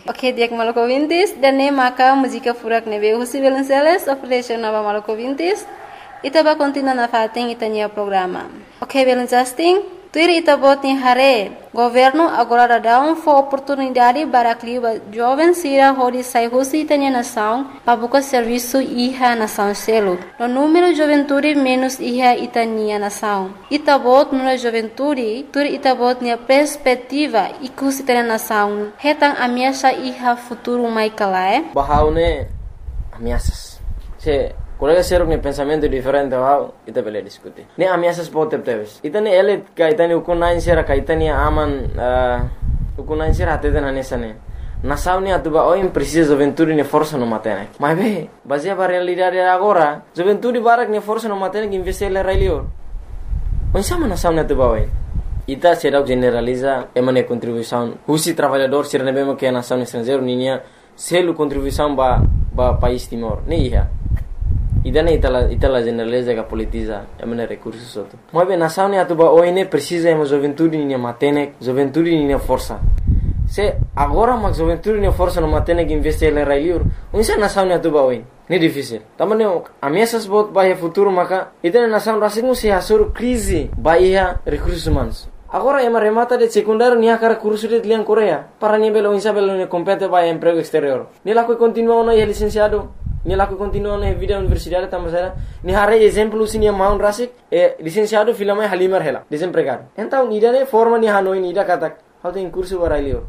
Ok, dia maluco vintis dan ne maka música furak nebe husi Belenceles operation nova maluco vintis. Ita ba continua na fating itanya programa. Ok, Belencasting. Tuir ita bot ni hare. Governo agora dá oportunidade para que os jovens sira hori sai husi itanya nação para buscar serviço iha nação selo. No número juventude menos iha itania nação. Ita bot no juventude, tuir ita bot ni perspectiva ikus itanya nação. Hetang ameaça iha futuro mai kalae. Bahaune ameaças. Se colega serok ni pensamento diferente wow, ita bele diskuti. Ne ameaças pote teves. Ita ne elit ka ita ne ukunain sera ka ita ne aman ukunain sera atete na nesane. Nação ne atuba oi precisa juventude ne força no matene. Mas be, baseia para realidade agora, juventude barak ne força no matene que investir le railio. Onde sama nação ne atuba oi. Ita será generaliza emane contribuição. Husi trabalhador sera ne bemo que nação estrangeiro ninya selo contribuição ba país Timor. Ne iha. Idane itala generaliza que politiza emane recursos outro. Mas bem, nação ne atuba oi ne precisa ema juventude ne matene, juventude ne força. Se agora mas juventude ne força no matene que investir le railio, onde nação ne atuba oi. Ne difícil. Tamane ameaças bot ba futuro maka itane nação rasing se hasur crise ba ia recursos humanos. Agora ema remata de secundário nia cara curso de lian Coreia para nível onde belo ne compete ba emprego exterior. Ni la que continua na licenciado. Ni la que continua na vida universidade tamasera. Ni hare exemplo sinia maun rasik licenciado filame Halimar hela desempregado. Então idane forma ni hanoi ni da katak. How tem curso para ele.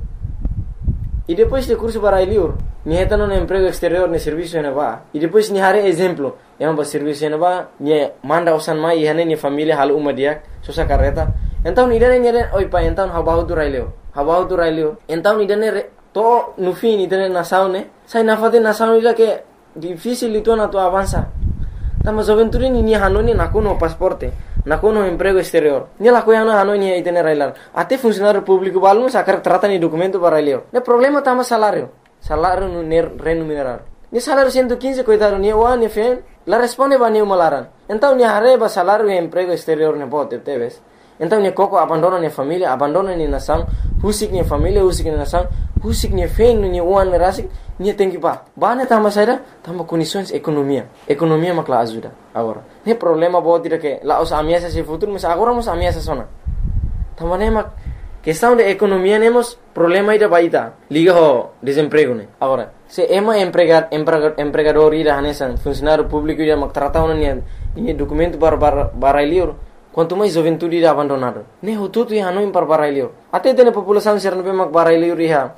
E depois de curso para ele, ni etano no emprego exterior ne serviço ne ba. E depois ni hare exemplo, é ba serviço ne ba, ni manda osan mai hane ni família hal uma dia, sosa carreta. Então ni dane oi pa então habahu tu raileo. Então ni dane to no fim ni dane nação ne, sai na fate nação ila que difícil itu na to avança. Tama juventude ni hanoni nakuno pasporte. Nakuno emprego exterior. Ni la coisa não ni itene railar. Até funcionário público balmo sacar trata ni documento para ele. Ne problema tama salário. Salário no remunerado. Ni salário 115 coitado ni o ni fen. La responde ba ni malaran. Então ni arreba salário e emprego exterior ne bote teves. Então ni coco abandona ni família, abandona ni nação, husik ni família, husik ni nação, husik ni fen ni uan rasik ni tem que ba. Ba ne tama saída, tama condições economia. Economia makla ajuda agora. Ne problema bo tira que lá os ameaças se futuro, mas agora mos ameaças sona. Tama ne mak questão de economia nemos problema ida baita. Liga ho desemprego ne. Agora, se ema empregador ida hanesan funcionário público ida mak trata ona ni documento para liur. Quanto mais juventude ida abandonado. Ne ho tudo ia no impar para liur. Até tem população ser no mak para liur ia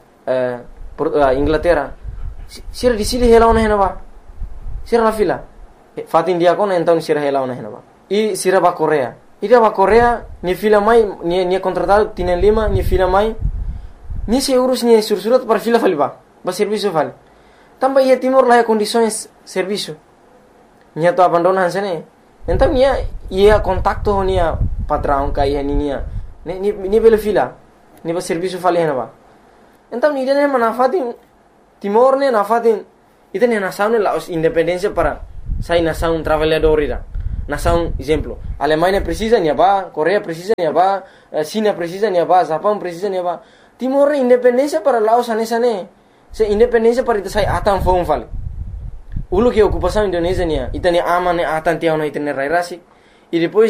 Inglaterra. Sira di sini hela ona henaba. Sira la fila. Fatin dia kon então sira hela ona henaba. E sira ba Coreia. Ida ba Coreia ni fila mai ni contratado tienen lima ni fila mai. Ni se urus ni sursurat para fila faliba. Ba serviço fal. Tamba ia Timor lá condições serviço. Nia to abandona hansene. Então ia contacto nia patrão ka ia ni bela fila. Ni ba serviço fali henaba. Então ni dene manafatin Timor ne nafatin ita ne nação ne la independência para sai nação trabalhador ida. Nação exemplo, Alemanha precisa nia ba, Coreia precisa nia ba, China precisa nia ba, Japão precisa nia ba. Timor ne independência para Laos anesane. Se independência para ita sai atan fon fal. Ulu que ocupação Indonésia nia, ita ne aman ne atan tiao na ita ne rairasi. E depois